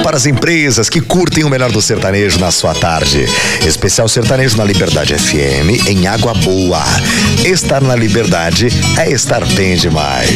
para as empresas que curtem o melhor do sertanejo na sua tarde. Especial sertanejo na Liberdade FM, em Água Boa. Estar na Liberdade é estar bem demais.